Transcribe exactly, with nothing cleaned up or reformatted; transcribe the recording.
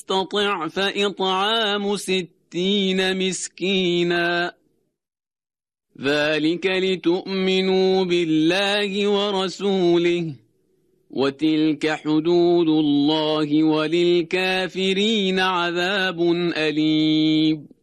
يستطع فإطعام ستين مسكينا ذلك لتؤمنوا بالله ورسوله وتلك حدود الله وللكافرين عذاب أليم.